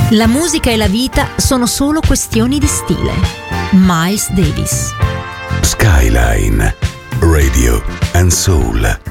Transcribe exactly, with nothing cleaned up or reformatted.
La musica e la vita sono solo questioni di stile. Miles Davis. Skyline Radio and Soul.